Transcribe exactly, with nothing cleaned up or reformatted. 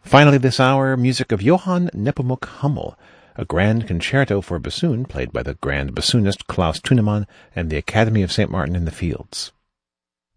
Finally this hour, music of Johann Nepomuk Hummel, a grand concerto for bassoon played by the grand bassoonist Klaus Thunemann and the Academy of Saint Martin in the Fields.